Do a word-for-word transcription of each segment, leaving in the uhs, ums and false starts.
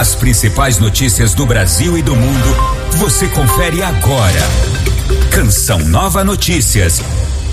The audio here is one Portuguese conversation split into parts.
As principais notícias do Brasil e do mundo, você confere agora. Canção Nova Notícias.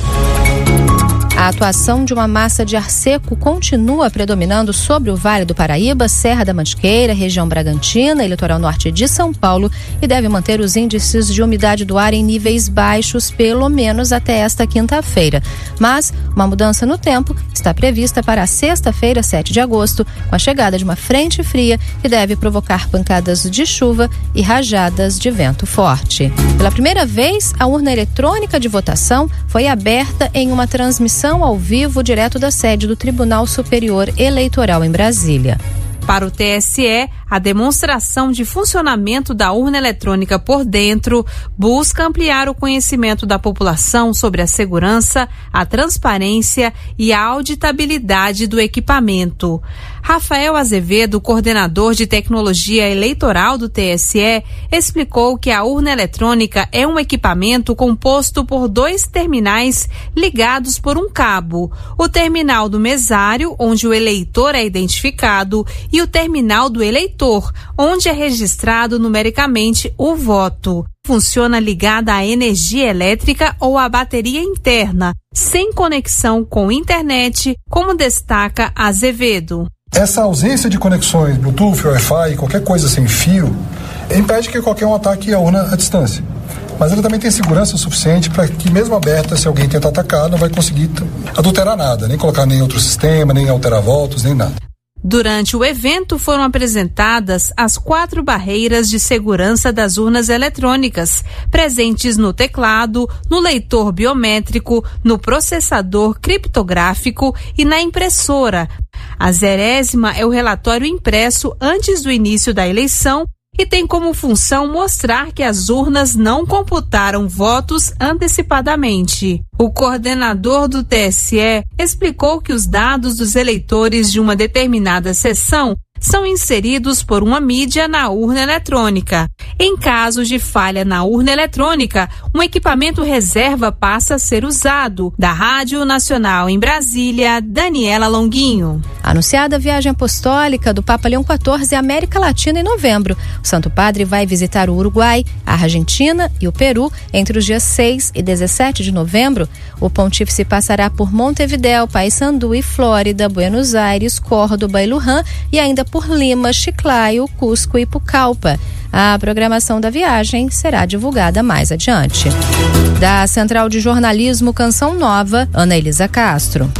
A atuação de uma massa de ar seco continua predominando sobre o Vale do Paraíba, Serra da Mantiqueira, região Bragantina e litoral norte de São Paulo e deve manter os índices de umidade do ar em níveis baixos pelo menos até esta quinta-feira. Mas uma mudança no tempo está prevista para a sexta-feira, sete de agosto, com a chegada de uma frente fria que deve provocar pancadas de chuva e rajadas de vento forte. Pela primeira vez, a urna eletrônica de votação foi aberta em uma transmissão ao vivo direto da sede do Tribunal Superior Eleitoral em Brasília. Para o T S E, a demonstração de funcionamento da urna eletrônica por dentro busca ampliar o conhecimento da população sobre a segurança, a transparência e a auditabilidade do equipamento. Rafael Azevedo, coordenador de tecnologia eleitoral do T S E, explicou que a urna eletrônica é um equipamento composto por dois terminais ligados por um cabo. O terminal do mesário, onde o eleitor é identificado, e o terminal do eleitor, onde é registrado numericamente o voto. Funciona ligada à energia elétrica ou à bateria interna, sem conexão com internet, como destaca Azevedo. Essa ausência de conexões Bluetooth, Wi-Fi, qualquer coisa sem fio, impede que qualquer um ataque a urna à distância. Mas ela também tem segurança suficiente para que, mesmo aberta, se alguém tentar atacar, não vai conseguir adulterar nada, nem colocar nem outro sistema, nem alterar votos, nem nada. Durante o evento foram apresentadas as quatro barreiras de segurança das urnas eletrônicas, presentes no teclado, no leitor biométrico, no processador criptográfico e na impressora. A zerésima é o relatório impresso antes do início da eleição e tem como função mostrar que as urnas não computaram votos antecipadamente. O coordenador do T S E explicou que os dados dos eleitores de uma determinada sessão são inseridos por uma mídia na urna eletrônica. Em caso de falha na urna eletrônica, um equipamento reserva passa a ser usado. Da Rádio Nacional em Brasília, Daniela Longuinho. Anunciada a viagem apostólica do Papa Leão quatorze à América Latina em novembro. O Santo Padre vai visitar o Uruguai, a Argentina e o Peru entre os dias seis e dezessete de novembro. O pontífice passará por Montevidéu, Paissandu e Flórida, Buenos Aires, Córdoba e Luján e ainda por Lima, Chiclayo, Cusco e Pucallpa. A programação da viagem será divulgada mais adiante. Da Central de Jornalismo Canção Nova, Ana Elisa Castro.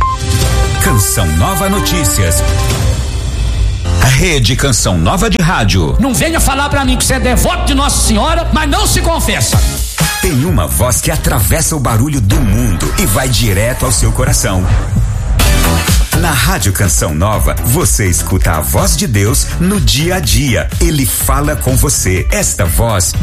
Canção Nova Notícias. A Rede Canção Nova de Rádio. Não venha falar pra mim que você é devoto de Nossa Senhora, mas não se confessa. Tem uma voz que atravessa o barulho do mundo e vai direto ao seu coração. Na Rádio Canção Nova, você escuta a voz de Deus no dia a dia. Ele fala com você. Esta voz